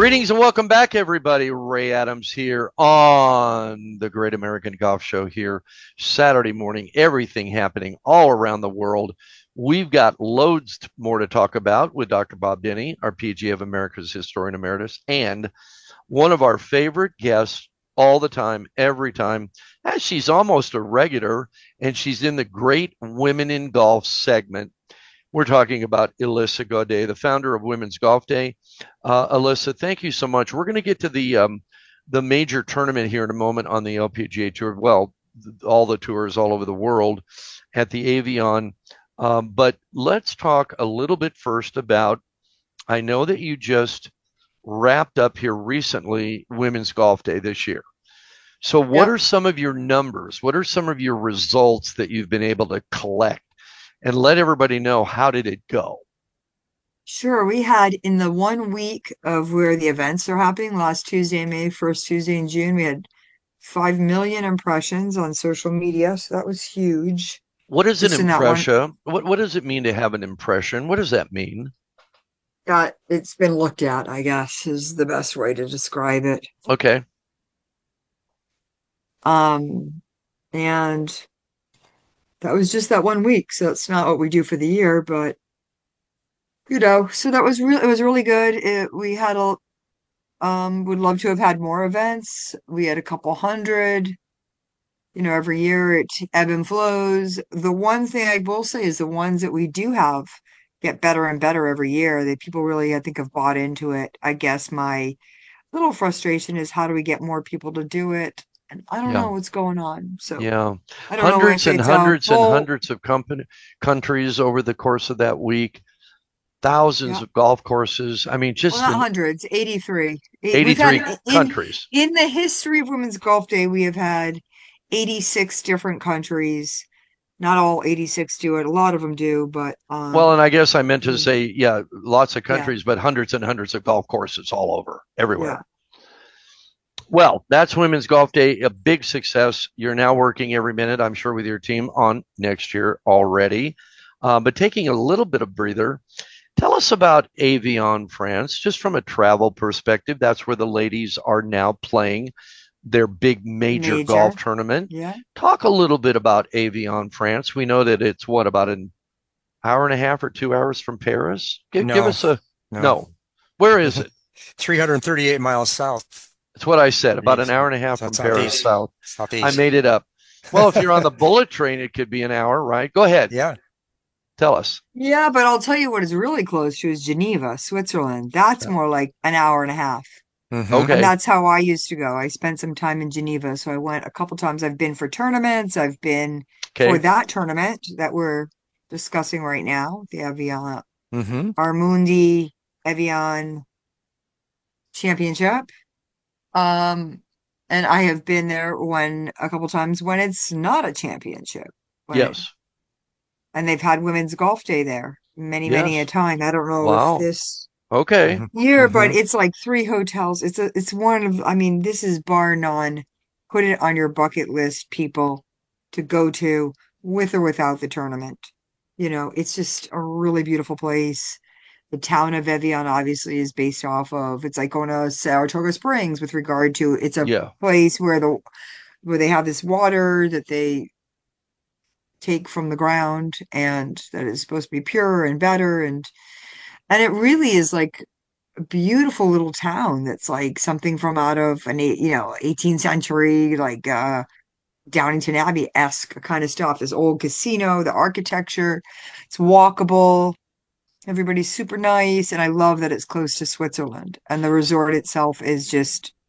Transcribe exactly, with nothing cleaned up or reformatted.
Greetings and welcome back, everybody. Ray Adams here on the Great American Golf Show here, Saturday morning. Everything happening all around the world. We've got loads more to talk about with Doctor Bob Denny, our P G A of America's Historian Emeritus, and one of our favorite guests all the time, every time. As she's almost a regular, and she's in the Great Women in Golf segment. We're talking about Alyssa Gaudet, the founder of Women's Golf Day. Uh, Alyssa, thank you so much. We're going to get to the um, the major tournament here in a moment on the L P G A Tour. Well, all the tours all over the world at the Avion. Um, but let's talk a little bit first about, I know that you just wrapped up here recently Women's Golf Day this year. So what Yep. are some of your numbers? What are some of your results that you've been able to collect? And let everybody know, how did it go? Sure. We had in the one week of where the events are happening, last Tuesday in May, first Tuesday in June, we had five million impressions on social media. So that was huge What is an just in that one. impression? What what does it mean to have an impression? What does that mean? That it's been looked at, I guess, is the best way to describe it. Okay. Um, and that was just that one week. So it's not what we do for the year, but you know, so that was real, it was really good. It, we had a, um, would love to have had more events. We had a couple hundred. You know, every year it ebb and flows. The one thing I will say is the ones that we do have get better and better every year. That people really, I think, have bought into it. I guess my little frustration is how do we get more people to do it? And I don't Yeah. know what's going on. So Yeah. I don't know Hundreds if and it's a hundreds and full, hundreds of company countries over the course of that week. Thousands yeah, of golf courses. I mean, well, just not an hundreds, eighty-three. Eh, We've had eighty-three in countries. in the history of Women's Golf Day, we have had eighty-six different countries. Not all eighty-six do it. A lot of them do, but Well, and um, I guess I meant to say, yeah, lots of yeah, countries, but hundreds and hundreds of golf courses all over, everywhere. yeah. Well, that's Women's Golf Day, a big success. You're now working every minute, I'm sure, with your team on next year already. Uh, but taking a little bit of breather, tell us about Avion France, just from a travel perspective. That's where the ladies are now playing their big major golf Major. tournament. Yeah. Talk a little bit about Avion France. We know that it's what, about an hour and a half or two hours from Paris? Give, give No, us a no. no. Where is it? three hundred thirty-eight miles south. It's what I said, about an East, hour and a half south, from Paris southeast, south. I southeast. made it up. Well, if you're on the bullet train, it could be an hour, right? Go ahead. Yeah. Tell us. Yeah, but I'll tell you what is really close to is Geneva, Switzerland. That's more like an hour and a half. Mm-hmm. And Okay. that's how I used to go. I spent some time in Geneva. So I went a couple times. I've been for tournaments. I've been for Okay. that tournament that we're discussing right now, the Evian Mm-hmm. Armundi Evian Championship. Um, and I have been there when a couple times when it's not a championship. When it Yes. and they've had women's golf day there many, many a Yes. time. I don't know if Wow. this Okay. Mm-hmm. year, but Mm-hmm. it's like three hotels. It's a, it's one of, I mean, this is bar none. Put it on your bucket list, people, to go to with or without the tournament. You know, it's just a really beautiful place. The town of Evian obviously is based off of, it's like going to Saratoga Springs with regard to it's a Yeah. place where the where they have this water that they take from the ground and that is supposed to be pure and better and and it really is like a beautiful little town that's like something from out of an eight, you know, eighteenth century like uh Downington Abbey-esque kind of stuff. This old casino, the architecture, it's walkable. Everybody's super nice, and I love that it's close to Switzerland. And the resort itself is just